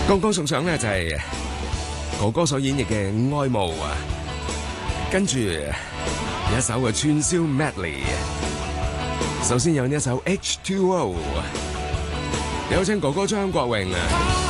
剛剛送上呢就係哥哥所演繹嘅《愛慕》啊，跟住一首嘅串燒 medley。首先有呢一首 H2O， 有請哥哥張國榮啊。